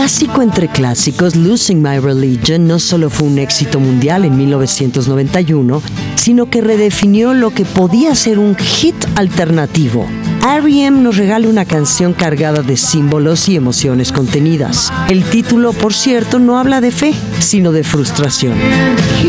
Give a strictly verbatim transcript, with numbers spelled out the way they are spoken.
clásico entre clásicos, Losing My Religion no solo fue un éxito mundial en mil novecientos noventa y uno, sino que redefinió lo que podía ser un hit alternativo. R E M nos regala una canción cargada de símbolos y emociones contenidas. El título, por cierto, no habla de fe, sino de frustración.